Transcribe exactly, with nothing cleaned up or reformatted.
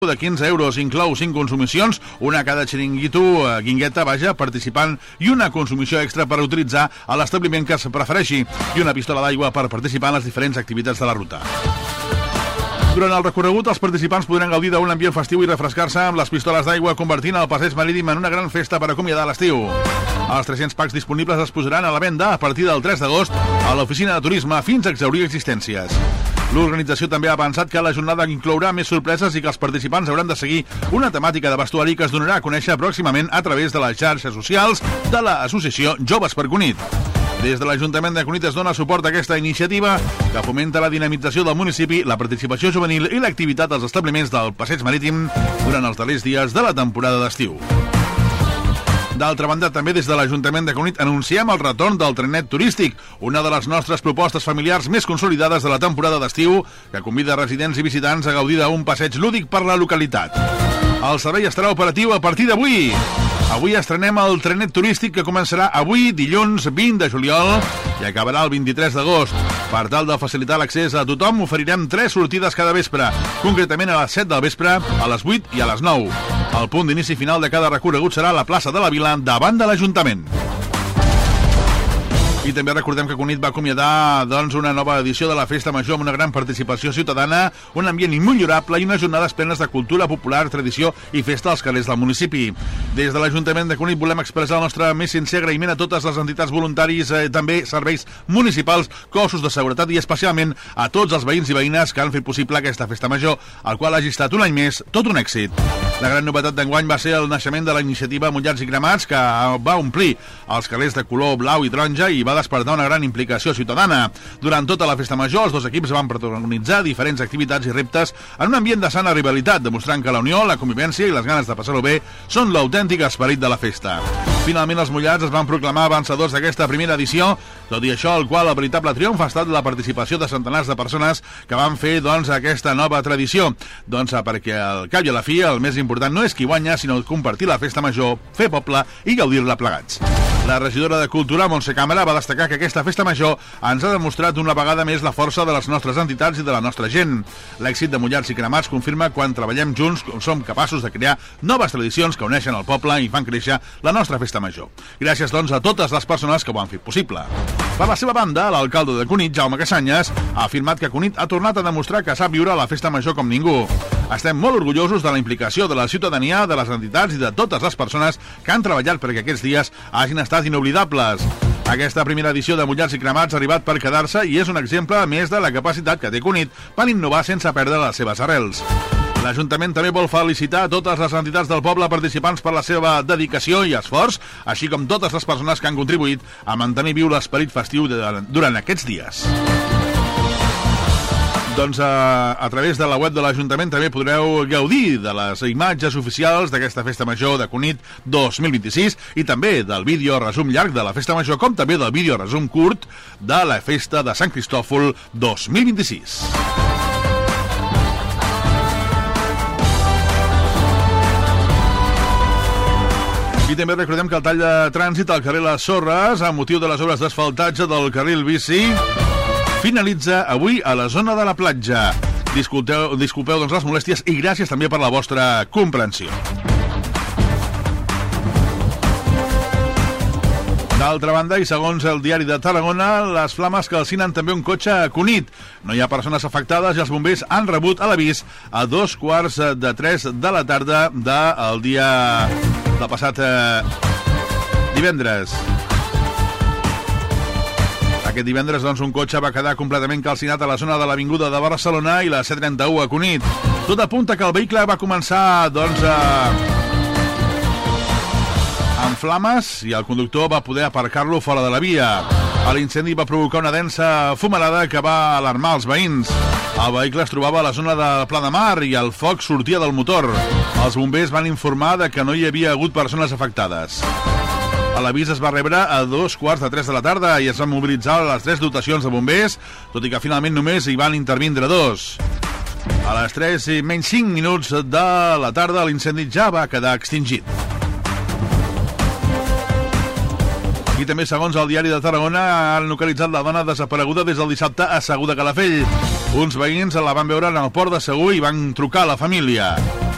de quinze euros, inclou cinc consumicions, una a cada xiringuito, guingueta, vaja, participant, i una consumició extra per utilitzar a l'establiment que es prefereixi, i una pistola d'aigua per participar en les diferents activitats de la ruta. Durant el recorregut, els participants podran gaudir d'un ambient festiu i refrescar-se amb les pistoles d'aigua, convertint el passeig marítim en una gran festa per acomiadar l'estiu. Els tres-cents packs disponibles es posaran a la venda a partir del tres d'agost a l'oficina de turisme fins a exhaurir existències. L'organització també ha pensat que la jornada inclourà més sorpreses i que els participants hauran de seguir una temàtica de vestuari que es donarà a conèixer pròximament a través de les xarxes socials de l'associació Joves per Cunit. Des de l'Ajuntament de Cunit es dona suport a aquesta iniciativa que fomenta la dinamització del municipi, la participació juvenil i l'activitat als establiments del passeig marítim durant els darrers dies de la temporada d'estiu. D'altra banda, també des de l'Ajuntament de Cunit anunciem el retorn del trenet turístic, una de les nostres propostes familiars més consolidades de la temporada d'estiu, que convida residents i visitants a gaudir d'un passeig lúdic per la localitat. El servei estarà operatiu a partir d'avui. Avui estrenem el trenet turístic que començarà avui, dilluns vint de juliol, i acabarà el vint-i-tres d'agost. Per tal de facilitar l'accés a tothom, oferirem tres sortides cada vespre, concretament a les set del vespre, a les vuit i a les nou. El punt d'inici final de cada recorregut serà a la plaça de la Vila, davant de l'Ajuntament. I també recordem que Cunit va acomiadar doncs, una nova edició de la Festa Major amb una gran participació ciutadana, un ambient immillorable i unes jornades plenes de cultura popular, tradició i festa als carrers del municipi. Des de l'Ajuntament de Cunit volem expressar el nostre més sincer agraïment a totes les entitats voluntaris, eh, també serveis municipals, cossos de seguretat i especialment a tots els veïns i veïnes que han fet possible aquesta Festa Major, el qual hagi estat un any més tot un èxit. La gran novetat d'enguany va ser el naixement de la iniciativa Mullats i Cremats, que va omplir els carrers de color blau i taronja i va despertar una gran implicació ciutadana. Durant tota la Festa Major, els dos equips van protagonitzar diferents activitats i reptes en un ambient de sana rivalitat, demostrant que la unió, la convivència i les ganes de passar-ho bé són l'autèntic esperit de la festa. Finalment, els Mullats es van proclamar vencedors d'aquesta primera edició, tot i això, el qual el veritable triomf ha estat la participació de centenars de persones que van fer doncs, aquesta nova tradició. Doncs perquè al cap i a la fi el més important no és qui guanya, sinó compartir la Festa Major, fer poble i gaudir-la plegats. La regidora de Cultura, Montse Càmera, va destacar que aquesta Festa Major ens ha demostrat una vegada més la força de les nostres entitats i de la nostra gent. L'èxit de Mullats i Cremats confirma quan treballem junts som capaços de crear noves tradicions que uneixen el poble i fan créixer la nostra Festa Major. Gràcies, doncs, a totes les persones que ho han fet possible. Per la seva banda, l'alcalde de Cunit, Jaume Casanyes, ha afirmat que Cunit ha tornat a demostrar que sap viure la Festa Major com ningú. Estem molt orgullosos de la implicació de la ciutadania, de les entitats i de totes les persones que han treballat perquè aquests dies hagin estat inoblidables. Aquesta primera edició de Mullats i Cremats ha arribat per quedar-se i és un exemple més de la capacitat que té Cunit per innovar sense perdre les seves arrels. L'Ajuntament també vol felicitar a totes les entitats del poble participants per la seva dedicació i esforç, així com totes les persones que han contribuït a mantenir viu l'esperit festiu durant aquests dies. Doncs a, a través de la web de l'Ajuntament també podreu gaudir de les imatges oficials d'aquesta Festa Major de Cunit dos mil vint-i-sis i també del vídeo resum llarg de la Festa Major, com també del vídeo resum curt de la Festa de Sant Cristòfol dos mil vint-i-sis. I també recordem que el tall de trànsit al carrer Les Sorres, amb motiu de les obres d'asfaltatge del carril bici, finalitza avui a la zona de la platja. Disculpeu, disculpeu doncs, les molèsties i gràcies també per la vostra comprensió. D'altra banda, i segons el diari de Tarragona, les flames calcinen també un cotxe a Cunit. No hi ha persones afectades i els bombers han rebut a l'avís a dos quarts de tres de la tarda del dia del passat eh, divendres. Aquest divendres, doncs, un cotxe va quedar completament calcinat a la zona de l'Avinguda de Barcelona i la C trenta-u a Cunit. Tot apunta que el vehicle va començar, doncs, a... en flames i el conductor va poder aparcar-lo fora de la via. L'incendi va provocar una densa fumarada que va alarmar els veïns. El vehicle es trobava a la zona de Pla de Mar i el foc sortia del motor. Els bombers van informar de que no hi havia hagut persones afectades. L'avís es va rebre a dos quarts de tres de la tarda i es van mobilitzar les tres dotacions de bombers, tot i que finalment només hi van intervindre dos. A les tres i menys cinc minuts de la tarda l'incendi ja va quedar extingit. I també, segons el diari de Tarragona, han localitzat la dona desapareguda des del dissabte a Segur de Calafell. Uns veïns la van veure en el port de Segur i van trucar a la família.